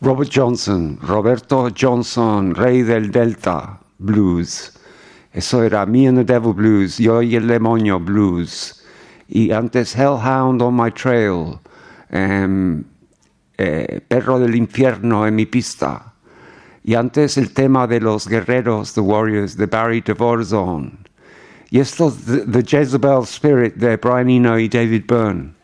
Roberto Johnson, rey del Delta Blues. Eso era Me and the Devil Blues, Yo y el Demonio Blues. Y antes Hellhound on My Trail, Perro del Infierno en mi pista. Y antes el tema de los guerreros, The Warriors, de Barry DeVorzone. Y esto, The Jezebel Spirit, de Brian Eno y David Byrne.